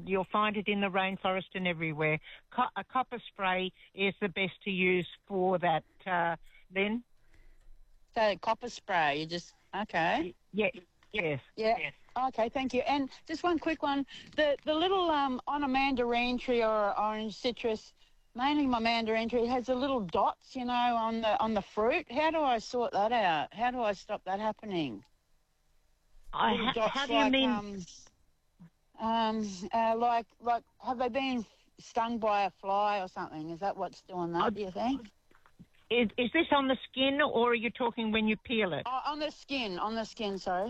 you'll find it in the rainforest and everywhere. A copper spray is the best to use for that, Lynn. So copper spray, you just, okay. Yes. Yeah. Yes. Okay, thank you. And just one quick one. The little, on a mandarin tree or orange citrus, mainly my mandarin tree, has the little dots, you know, on the fruit. How do I sort that out? How do I stop that happening? How do you mean? Like, have they been stung by a fly or something? Is that what's doing that, do you think? Is this on the skin, or are you talking when you peel it? Oh, on the skin, sorry.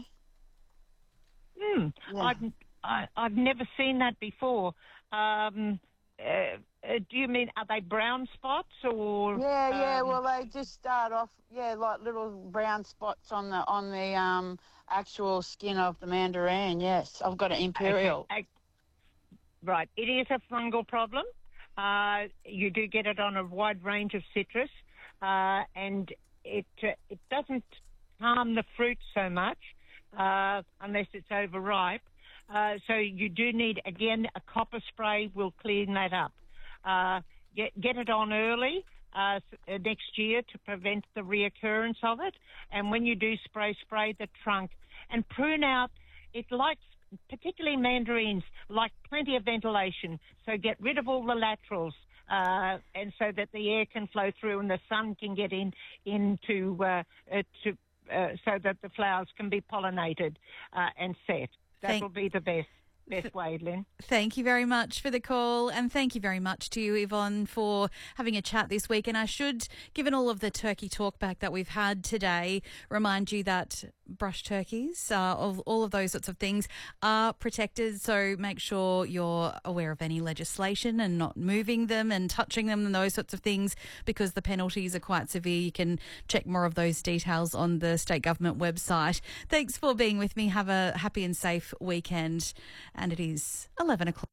Yeah. I've never seen that before. Do you mean, are they brown spots or? Yeah. Well, they just start off, like little brown spots on the actual skin of the mandarin. Yes, I've got an imperial. Okay. Right, it is a fungal problem. You do get it on a wide range of citrus, and it doesn't harm the fruit so much unless it's overripe. So you do need, again, a copper spray will clean that up. Get it on early next year to prevent the reoccurrence of it. And when you do spray the trunk and prune out. It likes, particularly mandarins, like plenty of ventilation. So get rid of all the laterals. And so that the air can flow through and the sun can get into so that the flowers can be pollinated and set. That will be the best way, Lynn. Thank you very much for the call, and thank you very much to you, Yvonne, for having a chat this week. And I should, given all of the turkey talkback that we've had today, remind you that brush turkeys, of all of those sorts of things, are protected. So make sure you're aware of any legislation and not moving them and touching them and those sorts of things, because the penalties are quite severe. You can check more of those details on the state government website. Thanks for being with me. Have a happy and safe weekend. And it is 11 o'clock.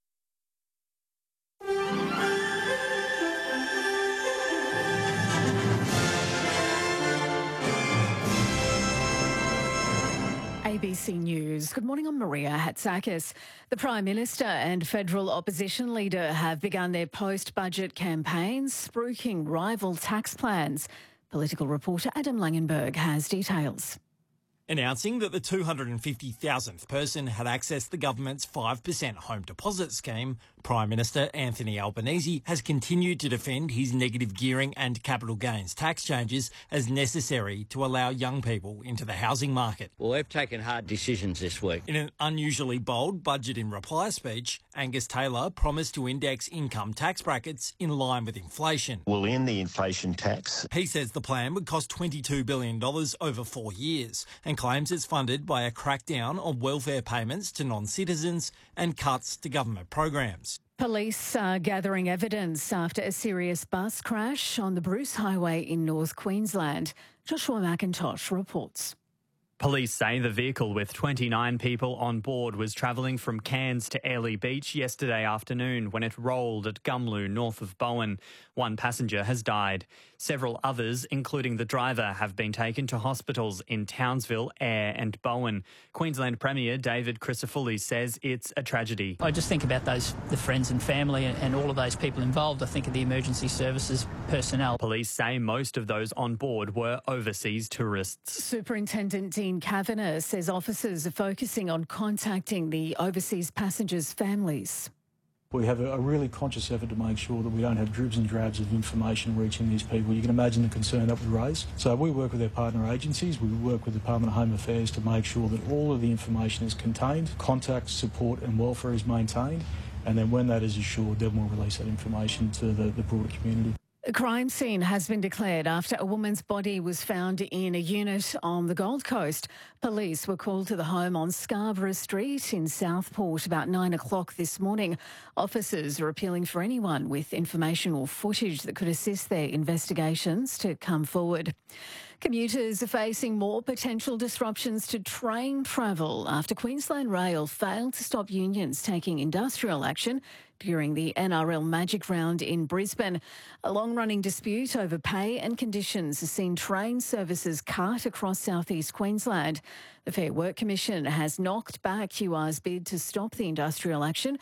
ABC News. Good morning, I'm Maria Hatzakis. The Prime Minister and federal opposition leader have begun their post-budget campaigns, spruiking rival tax plans. Political reporter Adam Langenberg has details. Announcing that the 250,000th person had accessed the government's 5% home deposit scheme, Prime Minister Anthony Albanese has continued to defend his negative gearing and capital gains tax changes as necessary to allow young people into the housing market. Well, we've taken hard decisions this week. In an unusually bold budget in reply speech, Angus Taylor promised to index income tax brackets in line with inflation. We'll end the inflation tax. He says the plan would cost $22 billion over 4 years and claims it's funded by a crackdown on welfare payments to non-citizens and cuts to government programs. Police are gathering evidence after a serious bus crash on the Bruce Highway in North Queensland. Joshua McIntosh reports. Police say the vehicle with 29 people on board was travelling from Cairns to Airlie Beach yesterday afternoon when it rolled at Gumlu, north of Bowen. One passenger has died. Several others, including the driver, have been taken to hospitals in Townsville, Ayr and Bowen. Queensland Premier David Crisafulli says it's a tragedy. I just think about the friends and family and all of those people involved. I think of the emergency services personnel. Police say most of those on board were overseas tourists. Superintendent Dean Kavanagh says officers are focusing on contacting the overseas passengers' families. We have a really conscious effort to make sure that we don't have dribs and drabs of information reaching these people. You can imagine the concern that would raise. So we work with our partner agencies, we work with the Department of Home Affairs to make sure that all of the information is contained, contact, support and welfare is maintained, and then when that is assured, then we'll release that information to the broader community. A crime scene has been declared after a woman's body was found in a unit on the Gold Coast. Police were called to the home on Scarborough Street in Southport about 9 o'clock this morning. Officers are appealing for anyone with information or footage that could assist their investigations to come forward. Commuters are facing more potential disruptions to train travel after Queensland Rail failed to stop unions taking industrial action during the NRL Magic Round in Brisbane. A long-running dispute over pay and conditions has seen train services cut across southeast Queensland. The Fair Work Commission has knocked back QR's bid to stop the industrial action,